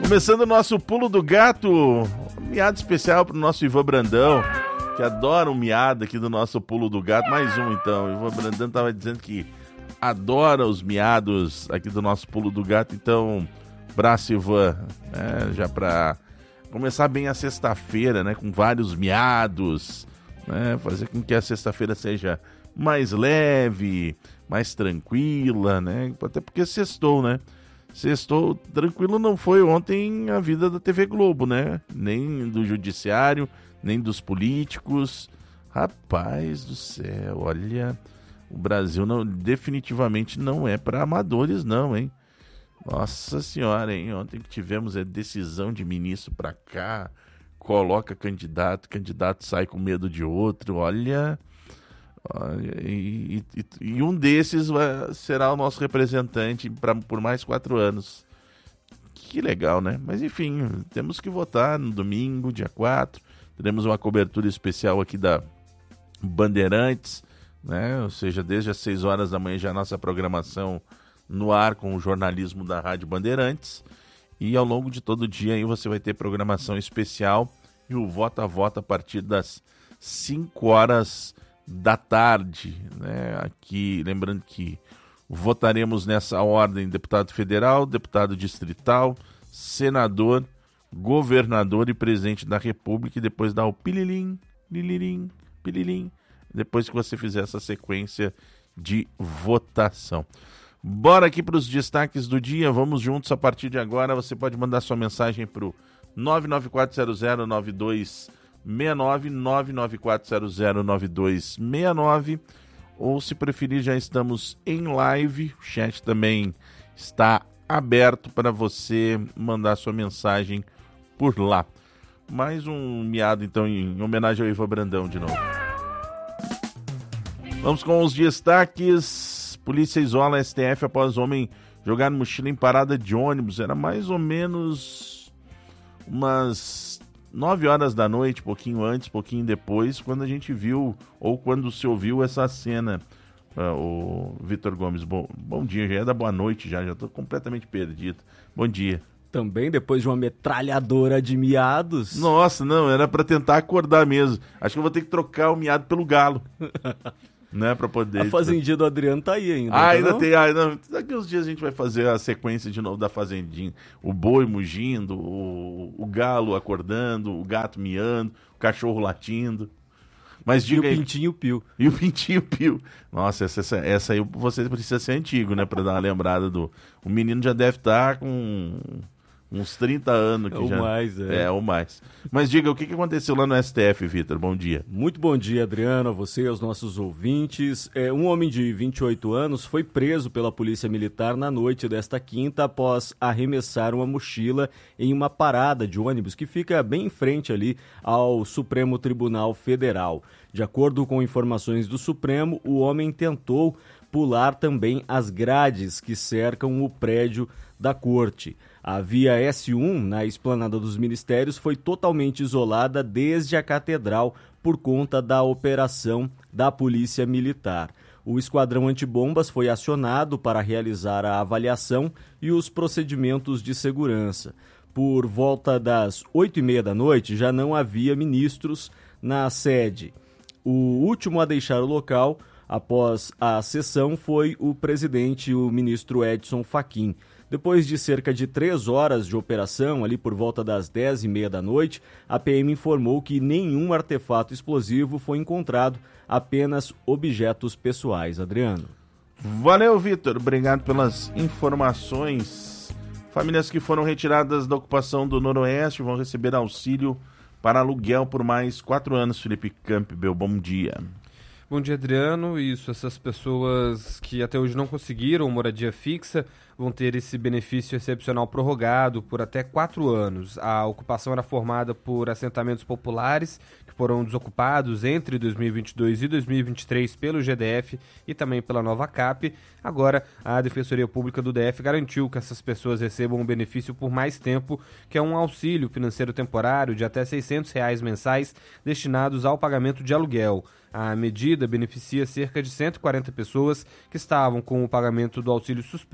Começando o nosso Pulo do Gato, um miado especial pro nosso Ivan Brandão, que adora um miado aqui do nosso Pulo do Gato. Mais um, então. O Ivan Brandão tava dizendo que adora os miados aqui do nosso Pulo do Gato. Então, braço, Ivan, já pra começar bem a sexta-feira, né, com vários miados, né, fazer com que a sexta-feira seja mais leve, mais tranquila, né, até porque sextou, né. Sextou, tranquilo não foi ontem a vida da TV Globo, né? Nem do judiciário, nem dos políticos. Rapaz do céu, olha, o Brasil definitivamente não é para amadores não, hein? Nossa senhora, hein? Ontem que tivemos a decisão de ministro para cá, coloca candidato sai com medo de outro, olha... E um desses será o nosso representante por mais 4 anos. Que legal, né? Mas enfim, temos que votar no domingo, dia 4. Teremos uma cobertura especial aqui da Bandeirantes, né? Ou seja, desde as 6 horas da manhã já a nossa programação no ar com o jornalismo da Rádio Bandeirantes. E ao longo de todo o dia aí você vai ter programação especial e o Vota a Vota a partir das 5 horas da tarde, né? Aqui, lembrando que votaremos nessa ordem: deputado federal, deputado distrital, senador, governador e presidente da República, e depois dá o pililim, lilirim, pililim, depois que você fizer essa sequência de votação. Bora aqui para os destaques do dia, vamos juntos a partir de agora. Você pode mandar sua mensagem para o 994009269, 994009269, ou se preferir já estamos em live, o chat também está aberto para você mandar sua mensagem por lá. Mais um miado então em homenagem ao Ivan Brandão de novo. Vamos com os destaques. Polícia isola STF após homem jogar mochila em parada de ônibus. Era mais ou menos umas 9 horas da noite, pouquinho antes, pouquinho depois, quando a gente viu, ou quando se ouviu essa cena. O Vitor Gomes, bom dia, já é da boa noite, já estou completamente perdido. Bom dia. Também depois de uma metralhadora de miados. Nossa, não, era para tentar acordar mesmo. Acho que eu vou ter que trocar o miado pelo galo. Né, pra poder... A fazendinha do Adriano tá aí ainda. Ainda tem. Não. Daqui uns dias a gente vai fazer a sequência de novo da fazendinha. O boi mugindo, o galo acordando, o gato miando, o cachorro latindo. Mas diga aí... Pintinho Pio. E o Pintinho Pio. Nossa, essa aí você precisa ser antigo, né? Pra dar uma lembrada do... O menino já deve estar com... uns 30 anos. Que ou já... mais, ou mais. Mas diga, o que aconteceu lá no STF, Vitor? Bom dia. Muito bom dia, Adriano, a você e aos nossos ouvintes. Um homem de 28 anos foi preso pela Polícia Militar na noite desta quinta após arremessar uma mochila em uma parada de ônibus que fica bem em frente ali ao Supremo Tribunal Federal. De acordo com informações do Supremo, o homem tentou pular também as grades que cercam o prédio da corte. A via S1, na Esplanada dos Ministérios, foi totalmente isolada desde a Catedral por conta da operação da Polícia Militar. O esquadrão antibombas foi acionado para realizar a avaliação e os procedimentos de segurança. Por volta das 8h30 da noite, já não havia ministros na sede. O último a deixar o local após a sessão foi o presidente, o ministro Edson Fachin. Depois de cerca de 3 horas de operação, ali por volta das 10h30 da noite, a PM informou que nenhum artefato explosivo foi encontrado, apenas objetos pessoais. Adriano. Valeu, Vitor. Obrigado pelas informações. Famílias que foram retiradas da ocupação do Noroeste vão receber auxílio para aluguel por mais 4 anos. Felipe Campbell, bom dia. Bom dia, Adriano. Isso, essas pessoas que até hoje não conseguiram moradia fixa vão ter esse benefício excepcional prorrogado por até 4 anos. A ocupação era formada por assentamentos populares que foram desocupados entre 2022 e 2023 pelo GDF e também pela nova CAP. Agora, a Defensoria Pública do DF garantiu que essas pessoas recebam um benefício por mais tempo, que é um auxílio financeiro temporário de até R$ 600 mensais destinados ao pagamento de aluguel. A medida beneficia cerca de 140 pessoas que estavam com o pagamento do auxílio suspenso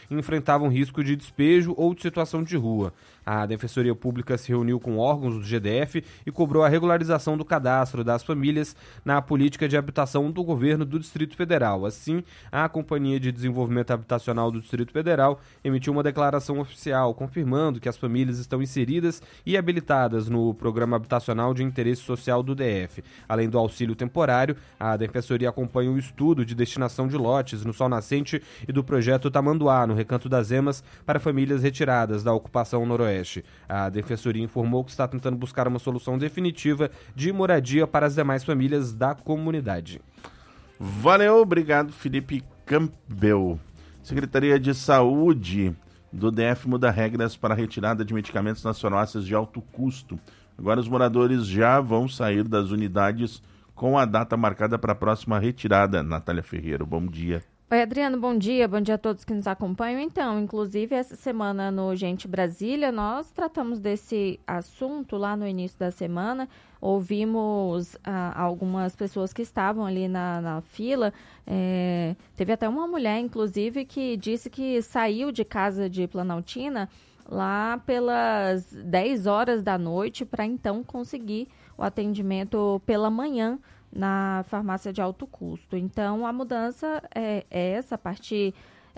enfrentavam risco de despejo ou de situação de rua. A Defensoria Pública se reuniu com órgãos do GDF e cobrou a regularização do cadastro das famílias na política de habitação do governo do Distrito Federal. Assim, a Companhia de Desenvolvimento Habitacional do Distrito Federal emitiu uma declaração oficial confirmando que as famílias estão inseridas e habilitadas no Programa Habitacional de Interesse Social do DF. Além do auxílio temporário, a Defensoria acompanha o estudo de destinação de lotes no Sol Nascente e do projeto Tamanduá, no Recanto das Emas, para famílias retiradas da ocupação noroeste. A Defensoria informou que está tentando buscar uma solução definitiva de moradia para as demais famílias da comunidade. Valeu, obrigado, Felipe Campbell. Secretaria de Saúde do DF muda regras para a retirada de medicamentos nas farmácias de alto custo. Agora os moradores já vão sair das unidades com a data marcada para a próxima retirada. Natália Ferreira, bom dia. Oi, Adriano, bom dia a todos que nos acompanham. Então, inclusive, essa semana no Gente Brasília, nós tratamos desse assunto lá no início da semana. Ouvimos algumas pessoas que estavam ali na fila. Teve até uma mulher, inclusive, que disse que saiu de casa de Planaltina lá pelas 10 horas da noite para então conseguir o atendimento pela manhã na farmácia de alto custo. Então, a mudança é essa, a partir,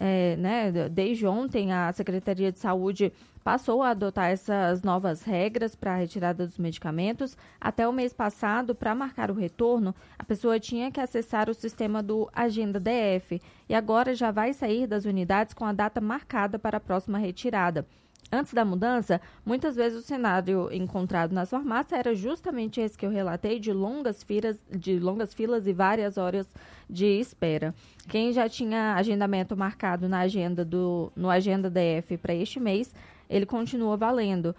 desde ontem, a Secretaria de Saúde passou a adotar essas novas regras para a retirada dos medicamentos. Até o mês passado, para marcar o retorno, a pessoa tinha que acessar o sistema do Agenda DF e agora já vai sair das unidades com a data marcada para a próxima retirada. Antes da mudança, muitas vezes o cenário encontrado nas farmácias era justamente esse que eu relatei, de longas filas e várias horas de espera. Quem já tinha agendamento marcado no Agenda DF para este mês, ele continua valendo.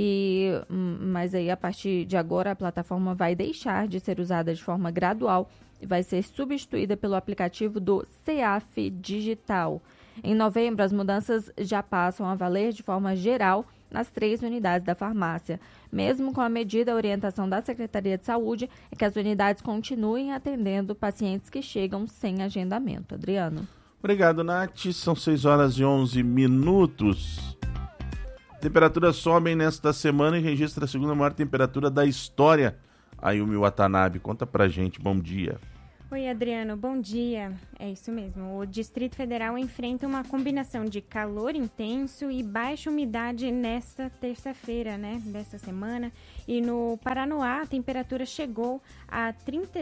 Mas aí, a partir de agora, a plataforma vai deixar de ser usada de forma gradual e vai ser substituída pelo aplicativo do CEAF Digital. Em novembro, as mudanças já passam a valer de forma geral nas 3 unidades da farmácia. Mesmo com a medida, a orientação da Secretaria de Saúde é que as unidades continuem atendendo pacientes que chegam sem agendamento. Adriano. Obrigado, Nath. São 6 horas e 11 minutos. Temperaturas sobem nesta semana e registra a segunda maior temperatura da história. Ayumi Watanabe, conta pra gente. Bom dia. Oi, Adriano, bom dia. É isso mesmo, o Distrito Federal enfrenta uma combinação de calor intenso e baixa umidade nesta terça-feira, desta semana. E no Paranoá, a temperatura chegou a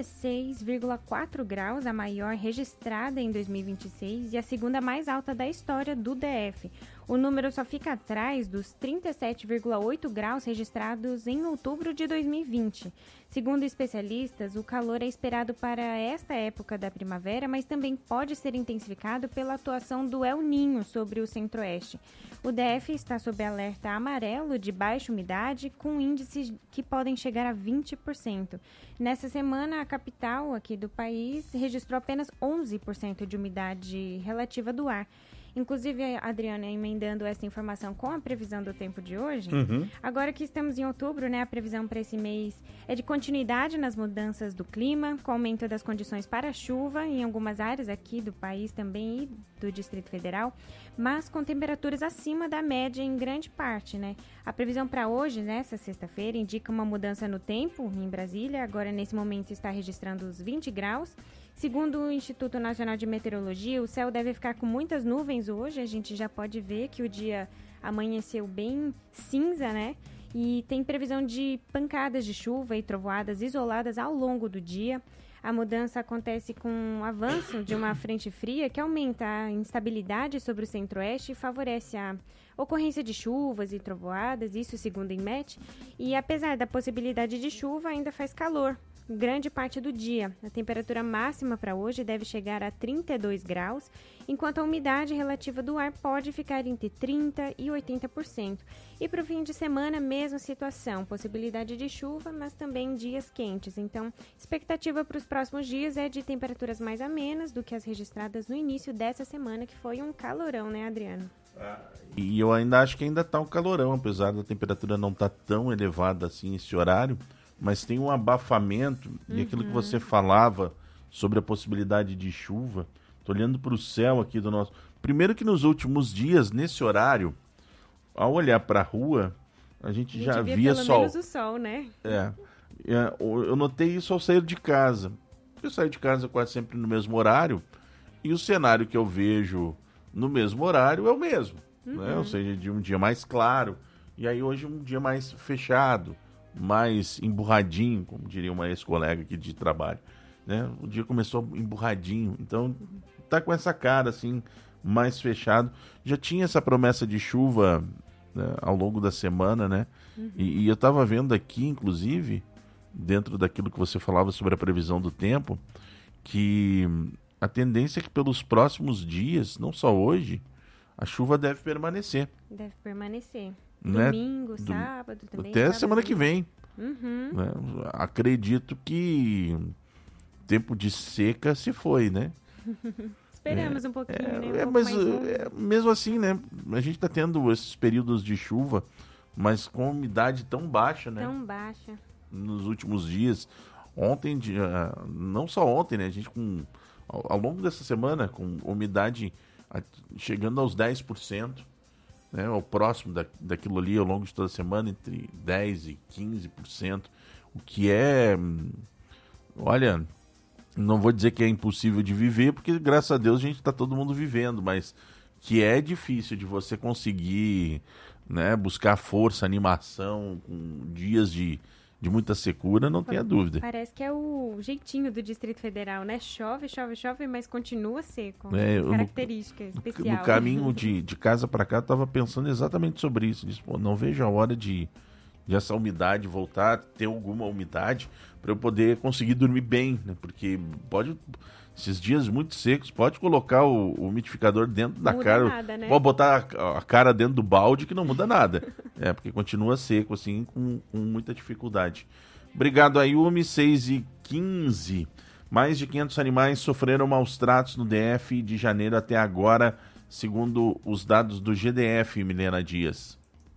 36,4 graus, a maior registrada em 2026 e a segunda mais alta da história do DF. O número só fica atrás dos 37,8 graus registrados em outubro de 2020. Segundo especialistas, o calor é esperado para esta época da primavera, mas também pode ser intensificado pela atuação do El Niño sobre o centro-oeste. O DF está sob alerta amarelo de baixa umidade, com índices que podem chegar a 20%. Nessa semana, a capital aqui do país registrou apenas 11% de umidade relativa do ar. Inclusive, Adriana, emendando essa informação com a previsão do tempo de hoje, agora que estamos em outubro, a previsão para esse mês é de continuidade nas mudanças do clima, com aumento das condições para chuva em algumas áreas aqui do país também e do Distrito Federal, mas com temperaturas acima da média em grande parte, A previsão para hoje, nessa sexta-feira, indica uma mudança no tempo em Brasília, agora nesse momento está registrando os 20 graus. Segundo o Instituto Nacional de Meteorologia, o céu deve ficar com muitas nuvens hoje. A gente já pode ver que o dia amanheceu bem cinza, E tem previsão de pancadas de chuva e trovoadas isoladas ao longo do dia. A mudança acontece com o avanço de uma frente fria que aumenta a instabilidade sobre o centro-oeste e favorece a ocorrência de chuvas e trovoadas, isso segundo o INMET. E apesar da possibilidade de chuva, ainda faz calor grande parte do dia. A temperatura máxima para hoje deve chegar a 32 graus, enquanto a umidade relativa do ar pode ficar entre 30% e 80%. E para o fim de semana, mesma situação, possibilidade de chuva, mas também dias quentes. Então, expectativa para os próximos dias é de temperaturas mais amenas do que as registradas no início dessa semana, que foi um calorão, Adriano? E eu ainda acho que ainda está um calorão, apesar da temperatura não estar tão elevada assim esse horário. Mas tem um abafamento, e aquilo que você falava sobre a possibilidade de chuva, tô olhando para o céu aqui do nosso... Primeiro que nos últimos dias, nesse horário, ao olhar para a rua, a gente já via pelo sol. menos o sol, né? Eu notei isso ao sair de casa. Eu saio de casa quase sempre no mesmo horário, e o cenário que eu vejo no mesmo horário é o mesmo. Né? Ou seja, de um dia mais claro, e aí hoje um dia mais fechado, mais emburradinho, como diria uma ex-colega aqui de trabalho. Né? O dia começou emburradinho, então tá com essa cara assim, mais fechado. Já tinha essa promessa de chuva, né, ao longo da semana, né? E eu tava vendo aqui, inclusive, dentro daquilo que você falava sobre a previsão do tempo, que a tendência é que pelos próximos dias, não só hoje, a chuva deve permanecer. Deve permanecer. Né? Domingo, sábado também. Até sábado, semana que vem. Né? Acredito que tempo de seca se foi, né? Esperamos um pouquinho, né? Mas mesmo assim, né? A gente está tendo esses períodos de chuva, mas com umidade tão baixa, né? Tão baixa. Nos últimos dias. Ontem, não só ontem, né? A gente ao longo dessa semana, com umidade chegando aos 10%, né? Ou próximo daquilo ali ao longo de toda a semana, entre 10% e 15%, o que é, olha, não vou dizer que é impossível de viver, porque graças a Deus a gente está todo mundo vivendo, mas que é difícil de você conseguir, né, buscar força, animação, com dias de muita secura, não tenha dúvida. Parece que é o jeitinho do Distrito Federal, né? Chove, chove, chove, mas continua seco. Característica especial. No caminho de casa para cá, eu estava pensando exatamente sobre isso. Disse, não vejo a hora de essa umidade voltar, ter alguma umidade, para eu poder conseguir dormir bem, né? Porque esses dias muito secos, pode colocar o umidificador dentro da cara. Não muda nada, né? Pode botar a cara dentro do balde que não muda nada. Porque continua seco, assim, com muita dificuldade. Obrigado, Ayumi, 6h15. Mais de 500 animais sofreram maus tratos no DF de janeiro até agora, segundo os dados do GDF, Milena Dias.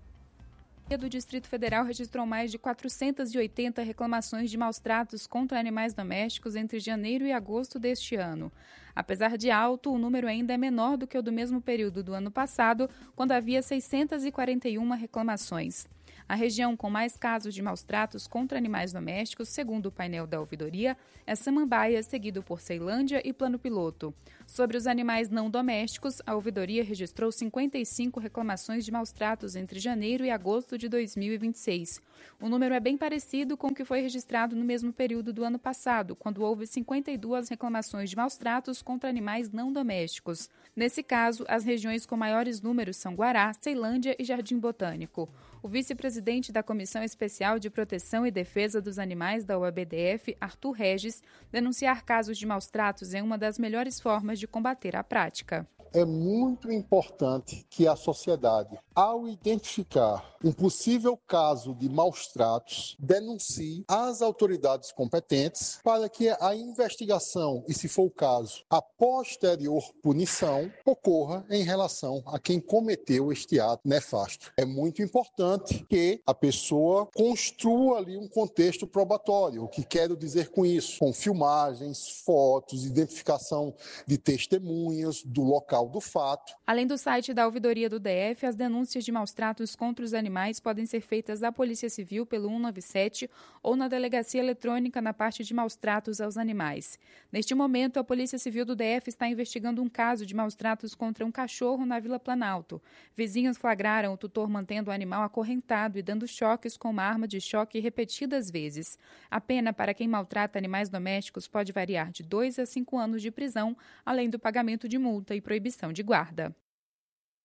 Do Distrito Federal registrou mais de 480 reclamações de maus-tratos contra animais domésticos entre janeiro e agosto deste ano. Apesar de alto, o número ainda é menor do que o do mesmo período do ano passado, quando havia 641 reclamações. A região com mais casos de maus-tratos contra animais domésticos, segundo o painel da ouvidoria, é Samambaia, seguido por Ceilândia e Plano Piloto. Sobre os animais não domésticos, a ouvidoria registrou 55 reclamações de maus-tratos entre janeiro e agosto de 2026. O número é bem parecido com o que foi registrado no mesmo período do ano passado, quando houve 52 reclamações de maus-tratos contra animais não domésticos. Nesse caso, as regiões com maiores números são Guará, Ceilândia e Jardim Botânico. O vice-presidente da Comissão Especial de Proteção e Defesa dos Animais da OABDF, Arthur Regis, denunciar casos de maus-tratos é uma das melhores formas de combater a prática. É muito importante que a sociedade, ao identificar um possível caso de maus-tratos, denuncie às autoridades competentes para que a investigação, e se for o caso, a posterior punição, ocorra em relação a quem cometeu este ato nefasto. É muito importante que a pessoa construa ali um contexto probatório. O que quero dizer com isso? Com filmagens, fotos, identificação de testemunhas do local do fato. Além do site da ouvidoria do DF, as denúncias de maus-tratos contra os animais podem ser feitas à Polícia Civil pelo 197 ou na Delegacia Eletrônica na parte de maus-tratos aos animais. Neste momento, a Polícia Civil do DF está investigando um caso de maus-tratos contra um cachorro na Vila Planalto. Vizinhos flagraram o tutor mantendo o animal acorrentado e dando choques com uma arma de choque repetidas vezes. A pena para quem maltrata animais domésticos pode variar de 2 a 5 anos de prisão, além do pagamento de multa e proibição de guarda.